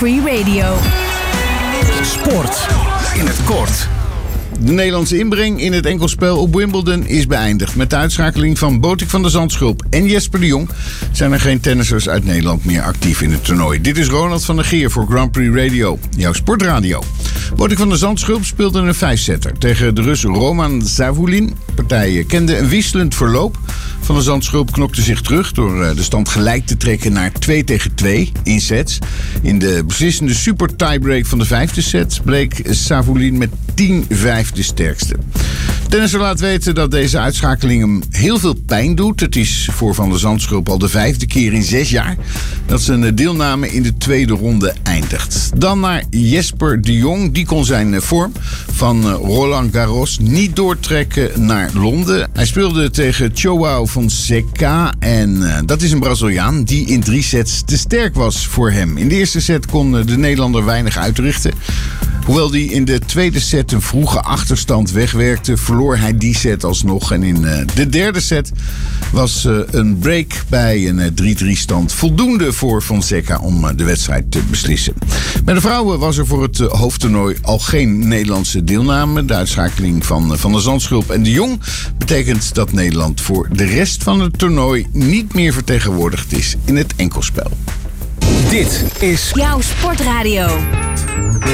Free Radio. Sport in het kort. De Nederlandse inbreng in het enkelspel op Wimbledon is beëindigd. Met de uitschakeling van Botik van der Zandschulp en Jesper de Jong zijn er geen tennissers uit Nederland meer actief in het toernooi. Dit is Ronald van der Geer voor Grand Prix Radio, jouw sportradio. Botik van der Zandschulp speelde een 5-setter tegen de Rus Roman Savulin. De partij kende een wisselend verloop. Van der Zandschulp knokte zich terug door de stand gelijk te trekken naar 2-2 in sets. In de beslissende super tiebreak van de 5e set bleek Savulin met 10-5 de sterkste. Tennisser laat weten dat deze uitschakeling hem heel veel pijn doet. Het is voor Van der Zandschulp al de 5e keer in 6 jaar dat zijn deelname in de tweede ronde eindigt. Dan naar Jesper de Jong. Die kon zijn vorm van Roland Garros niet doortrekken naar Londen. Hij speelde tegen João Fonseca en dat is een Braziliaan die in 3 sets te sterk was voor hem. In de eerste set kon de Nederlander weinig uitrichten. Hoewel hij in de tweede set een vroege achterstand wegwerkte, verloor hij die set alsnog. En in de derde set was een break bij een 3-3 stand voldoende voor Fonseca om de wedstrijd te beslissen. Bij de vrouwen was er voor het hoofdtoernooi al geen Nederlandse deelname. De uitschakeling van Van der Zandschulp en de Jong betekent dat Nederland voor de rest van het toernooi niet meer vertegenwoordigd is in het enkelspel. Dit is Jouw sportradio.